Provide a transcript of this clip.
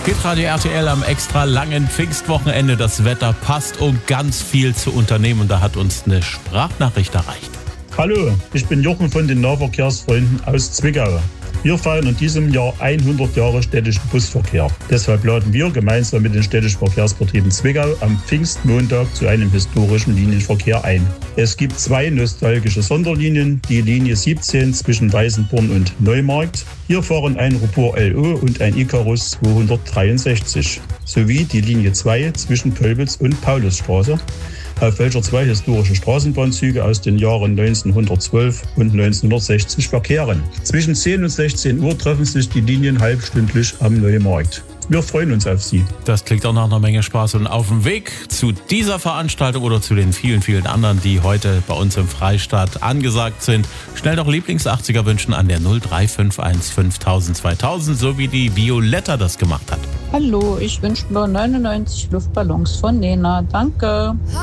Hitradio RTL am extra langen Pfingstwochenende. Das Wetter passt, um ganz viel zu unternehmen. Und da hat uns eine Sprachnachricht erreicht. Hallo, ich bin Jochen von den Nahverkehrsfreunden aus Zwickau. Wir feiern in diesem Jahr 100 Jahre städtischen Busverkehr. Deshalb laden wir gemeinsam mit den städtischen Verkehrsbetrieben Zwickau am Pfingstmontag zu einem historischen Linienverkehr ein. Es gibt 2 nostalgische Sonderlinien, die Linie 17 zwischen Weißenborn und Neumarkt. Hier fahren ein Rupur LO und ein Icarus 263, sowie die Linie 2 zwischen Pölbitz und Paulusstraße, auf welcher 2 historische Straßenbahnzüge aus den Jahren 1912 und 1960 verkehren. Zwischen 10 und 16 Uhr treffen sich die Linien halbstündlich am Neumarkt. Wir freuen uns auf Sie. Das klingt auch nach einer Menge Spaß. Und auf dem Weg zu dieser Veranstaltung oder zu den vielen, vielen anderen, die heute bei uns im Freistaat angesagt sind, schnell doch Lieblings-80er wünschen an der 0351 5000 2000, so wie die Violetta das gemacht hat. Hallo, ich wünsche mir 99 Luftballons von Nena. Danke.